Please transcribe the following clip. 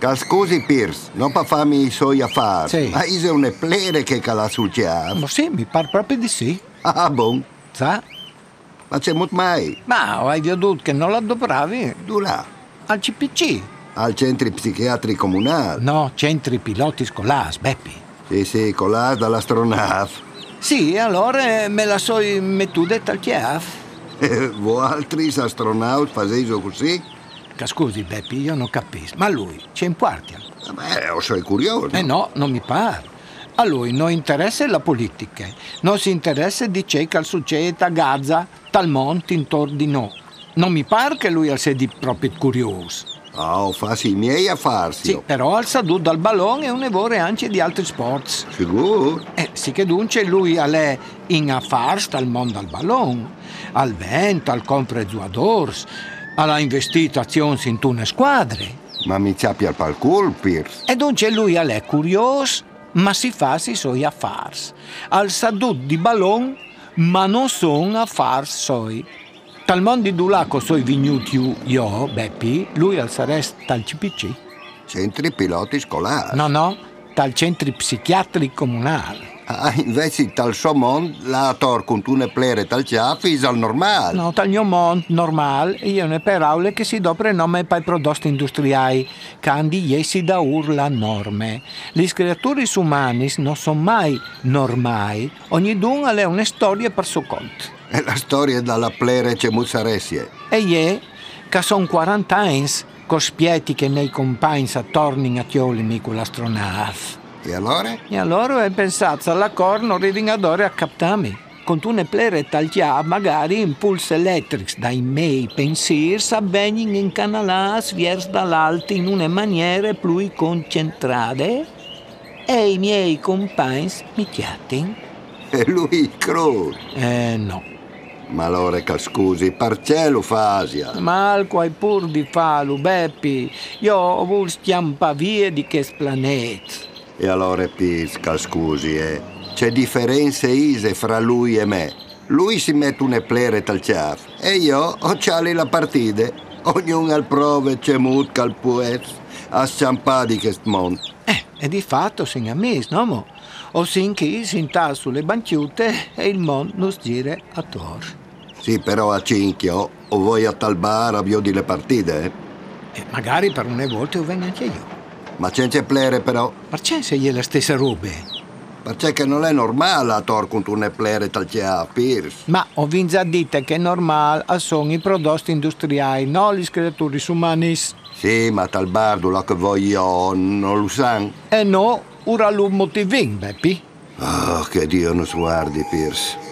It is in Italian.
Scusi Pierce, non per farmi i suoi affari, Sì. ma è un plere che la succede. Ma sì, mi pare proprio di sì. Ah, buon. Sa? Ma c'è molto mai? Ma hai veduto che non la dopravi? Du là, Al CPC? al centro psichiatri comunale. No, centri piloti scolars, Beppi. Sì, con l'as dall'astronave. Sì, allora me la so mettuta al chiaf. Voi altri astronauti facevo così? Che scusi, Beppi, io non capisco. Ma lui c'è in quartia? Beh, io sono curioso. No, non mi pare. A lui non interessa la politica, non si interessa di ciò che succede a Gaza, tal mondo intorno di noi. Non mi pare che lui sia di proprio curioso. Oh, fa i miei affari. Sì, però al sadù dal ballone e un evore anche di altri sports. Sicuro? Sì che dunque lui è in affari dal mondo al ballone, al vento, al compre giocadores, alla investito azioni in tune squadre. Ma mi ciappi al palcul, Pierce. E dunque lui è curioso, ma si fa i suoi affari. Al sadù di ballone, ma non sono affari suoi. Tal mondo di Dulaco soi vignuti io, Beppi, lui al sarest tal CPC. Centri piloti scolari. No, tal centri psichiatri comunali. Ah, invece tal suo mondo, la tor con tune plere tal ciaffi al normale. No, tal mio mondo normale, io ne per aule che si dopre nome per i prodotti industriali, candi jessi da urla norme. Le creature umane non sono mai normali, ognuno ha una storia per suo conto. E la storia dalla plere c'è muzzaressie. E io, che sono 40 anni, cospieti che nei compagni attorno a chiolimi con l'astronave. E allora? E allora ho pensato alla corno ridingadore a captarmi. Con tu ne plere taglià magari impulsi elettrici dai miei pensieri s'avvengono in canalas vers dall'alto in una maniera più concentrate e i miei compagni mi chiattin. E lui crude. No. Ma allora che scusi, parcello fasia. Ma al quai pur di falu, Beppi, io ho voluto schiampare via di questo pianeta. E allora Pisca, scusi, c'è differenze ise fra lui e me. Lui si mette une plere tal ciaf e io ho ciali la partite. Ognuno al prove c'è mutka al puez a sciampà di quest mondo. E di fatto sin amis, no mo? O sin che si inta sulle banciute e il mondo non gira attorno. Sì, però a cinchio o voi a tal bar avvio di le partite, E magari per una volta io vengo anche io. Ma c'è plere però. Perché se gli è la stessa roba? Perché non è normale a tor con une plere tal ciaf, Pierce. Ma ho già detto che è normale sono i prodotti industriali, non le creature umane. Sì, ma tal bar là che voglio non lo sanno. E no, ora lo motivin, Beppi. Oh, che Dio non guardi, Pierce.